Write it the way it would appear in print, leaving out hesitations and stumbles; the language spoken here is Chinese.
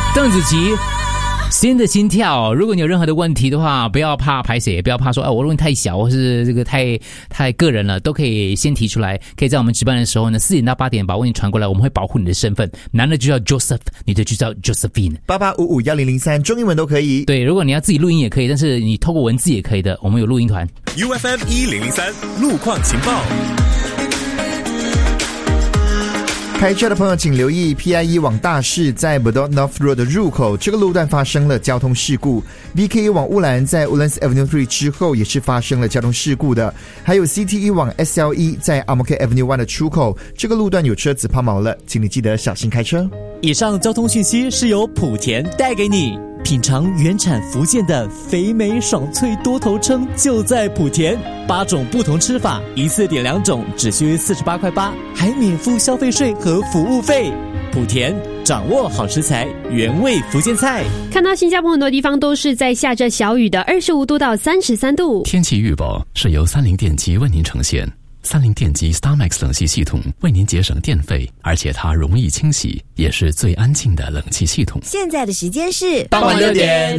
邓紫棋新的心跳，如果你有任何的问题的话，不要怕排水，也不要怕说我问题太小或是这个太个人了，都可以先提出来，可以在我们值班的时候呢4点到8点把问题传过来，我们会保护你的身份，男的就叫 Joseph， 女的就叫 Josephine。 88551003中英文都可以。 对，如果你要自己录音也可以，但是你透过文字也可以的，我们有录音团。 UFM 1003路况情报。 开车的朋友请留意 PIE 往大市在 Bedok North Road 的入口，这个路段发生了交通事故。BKE 往乌兰在 Woodlands Avenue 3之后也是发生了交通事故的。还有 CTE 往 SLE 在 Ang-Mo-Kio Avenue 1的出口，这个路段有车子抛锚了，请你记得小心开车。 以上交通讯息是由莆田带给你。品尝原产福建的肥美爽脆多头称就在莆田，8种不同吃法，一次点2种只需48块8，还免付消费税和服务费。莆田掌握好食材，原味福建菜。 看到新加坡很多地方都是在下着小雨的，25度到33度。 天气预报是由三菱电机为您呈现。三菱电机 StarMax 冷气系统为您节省电费，而且它容易清洗，也是最安静的冷气系统。 现在的时间是傍晚6点。